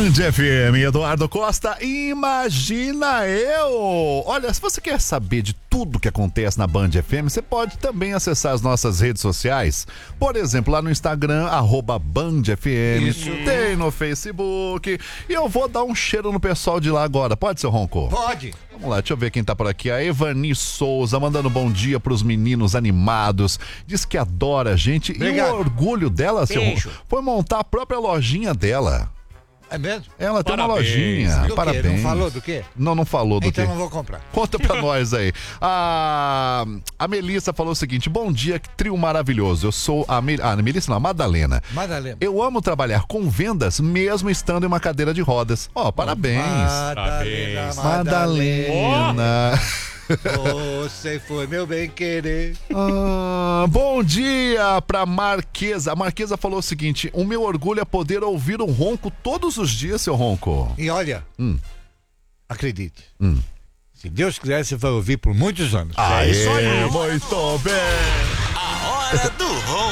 Band FM, Eduardo Costa, imagina eu! Olha, se você quer saber de tudo que acontece na Band FM, você pode também acessar as nossas redes sociais. Por exemplo, lá no Instagram, @BandFM. Isso. Tem no Facebook. E eu vou dar um cheiro no pessoal de lá agora. Pode, seu Ronco? Pode. Vamos lá, deixa eu ver quem tá por aqui. A Evani Souza, mandando bom dia pros meninos animados. Diz que adora a gente. Obrigado. E o orgulho dela, seu Ronco, foi montar a própria lojinha dela. É mesmo? Ela tem uma lojinha. Do Parabéns. quê? Não falou do quê? Não falou do então quê. Então não vou comprar. Conta pra nós aí. A Melissa falou o seguinte: bom dia, que trio maravilhoso. Eu sou a Melissa, não, a Madalena. Madalena. Eu amo trabalhar com vendas, mesmo estando em uma cadeira de rodas. Ó, parabéns. Madalena. Você foi meu bem querer. Bom dia pra Marquesa. A Marquesa falou o seguinte: o meu orgulho é poder ouvir um Ronco todos os dias, seu Ronco. E olha, acredite, se Deus quiser, você vai ouvir por muitos anos. É isso aí, muito bem. A hora do Ronco.